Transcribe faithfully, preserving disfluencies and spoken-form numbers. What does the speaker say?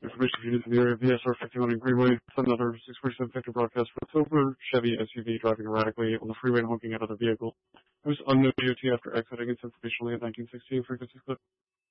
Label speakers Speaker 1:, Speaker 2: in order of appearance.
Speaker 1: Information needed in the area of V S R fifty-one and Greenway. Send another six forty-seven Victor broadcast for a silver Chevy S U V driving erratically on the freeway and honking at other vehicle. It was unknown D O T after exiting its information only at nineteen sixteen frequency clip.